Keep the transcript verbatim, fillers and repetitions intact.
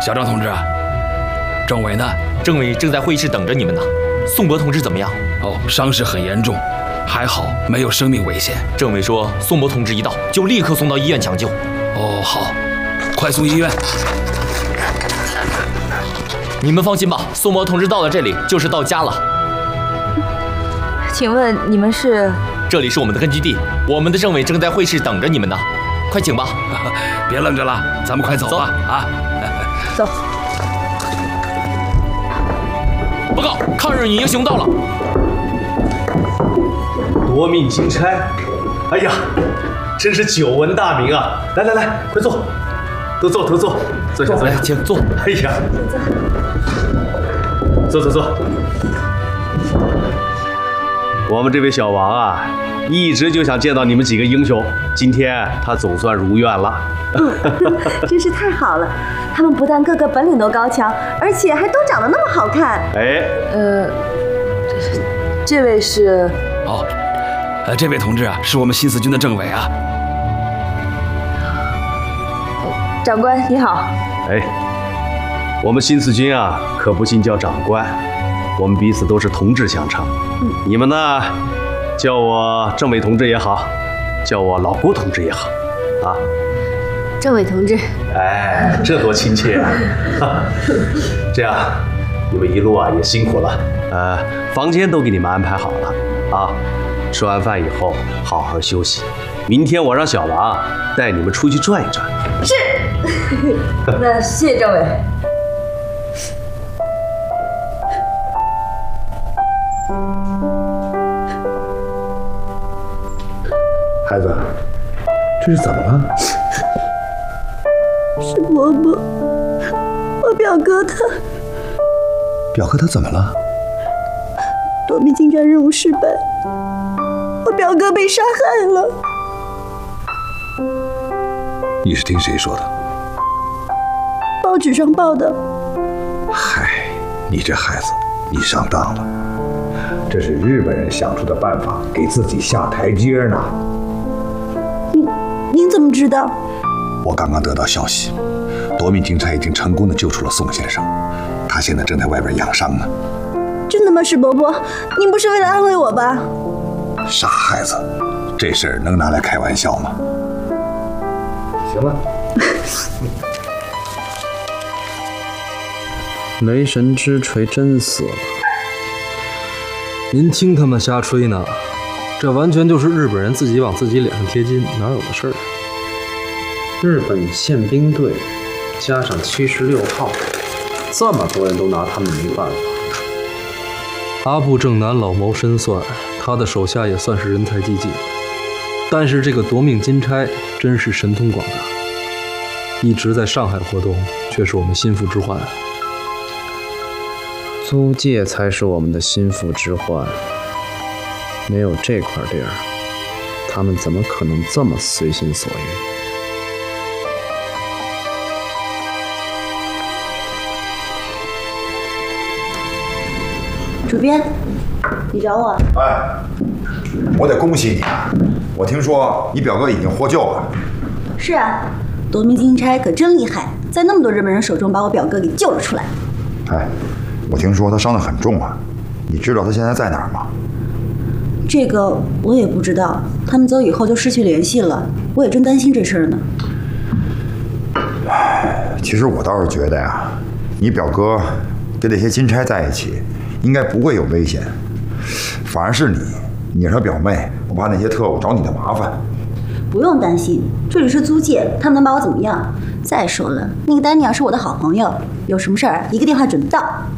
小张同志，政委呢？ 政委正在会议室等着你们呢。宋博同志怎么样？ 哦，伤势很严重，还好没有生命危险。 政委说，宋博同志一到就立刻送到医院抢救。 哦，好，快送医院。 你们放心吧，宋博同志到了这里就是到家了。 请问你们是？ 这里是我们的根据地，我们的政委正在会议室等着你们呢，快请吧。 别愣着了，咱们快走吧！啊， 走。 报告，抗日女英雄到了。 夺命金钗，哎呀，真是久闻大名啊！来来来，快坐，都坐，都坐，坐下，坐下， 请坐。 哎呀，坐坐坐。我们这位小王啊，一直就想见到你们几个英雄，今天他总算如愿了。 嗯，真是太好了！他们不但个个本领都高强，而且还都长得那么好看。 哎， 呃，这位是？ 哦，呃，这位同志啊，是我们新四军的政委啊。 长官你好。 哎，我们新四军啊，可不仅叫长官，我们彼此都是同志相称。嗯，你们呢，叫我政委同志也好，叫我老郭同志也好，啊。 政委同志， 哎，这多亲切啊！这样，你们一路啊也辛苦了，呃，房间都给你们安排好了啊。吃完饭以后好好休息，明天我让小王带你们出去转一转。 是。 那谢谢政委。 孩子，这是怎么了？ 是伯伯，我表哥他。 表哥他怎么了？ 夺命金钗任务失败，我表哥被杀害了。 你是听谁说的？ 报纸上报的。 嗨，你这孩子，你上当了。这是日本人想出的办法，给自己下台阶呢。 您您怎么知道？ 我刚刚得到消息，夺命金钗已经成功的救出了宋先生，他现在正在外边养伤呢。 真的吗，史伯伯？您不是为了安慰我吧？ 傻孩子，这事儿能拿来开玩笑吗？行了。 雷神之锤真死了，您听他们瞎吹呢，这完全就是日本人自己往自己脸上贴金，哪有的事儿？日本宪兵队加上七十六号，这么多人都拿他们没办法。阿部正南老谋深算，他的手下也算是人才济济，但是这个夺命金钗真是神通广大，一直在上海活动，却是我们心腹之患。租界才是我们的心腹之患，没有这块地儿，他们怎么可能这么随心所欲？ 主编，你找我？ 哎，我得恭喜你啊！我听说你表哥已经获救了。 是啊，夺命金钗可真厉害，在那么多日本人手中把我表哥给救了出来。 哎，我听说他伤得很重啊，你知道他现在在哪儿吗？ 这个我也不知道，他们走以后就失去联系了，我也真担心这事儿呢。 其实我倒是觉得呀，你表哥跟那些金钗在一起，应该不会有危险，反而是你，你是他表妹，我怕那些特务找你的麻烦。 不用担心，这里是租界，他们能把我怎么样？再说了，那个丹尼尔是我的好朋友，有什么事儿一个电话准到。